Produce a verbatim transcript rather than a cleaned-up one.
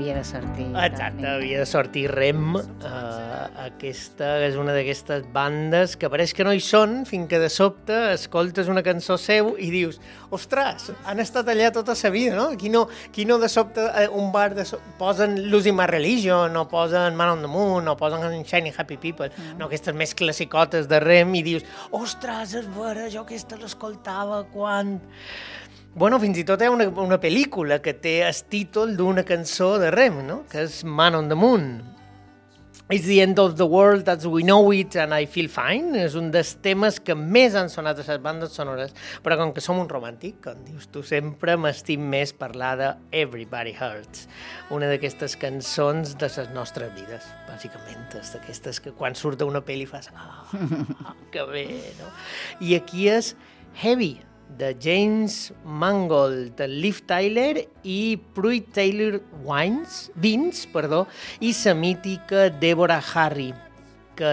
havia de sortir. Exacte, havia de sortir Rem. Uh, aquesta és una d'aquestes bandes que pareix que no hi són, fins que de sobte escoltes una cançó seu i dius, ostres, han estat allà tota sa vida, no? Aquí no, aquí no de sobte uh, un bar de so posen Losing My Religion, no posen Man on the Moon, no posen Shiny Happy People, mm. no, aquestes més classicotes de Rem, i dius, ostres, és vera, jo aquesta l'escoltava quan... Bueno, fins i tot hi ha una, una pel·lícula que té el títol d'una cançó de Rem, no? Que és Man on the Moon. It's the end of the world as we know it and I feel fine. És un dels temes que més han sonat a les bandes sonores, però com que som un romàntic, com dius tu, sempre m'estim més parlar de Everybody Hurts, una d'aquestes cançons de les nostres vides, bàsicament, d'aquestes que quan surt una pel·li fas ah, oh, que bé, no? I aquí és Heavy, de James Mangold, de Liv Tyler i Pruitt Taylor Wines, Vince, perdó, i la mítica Deborah Harry.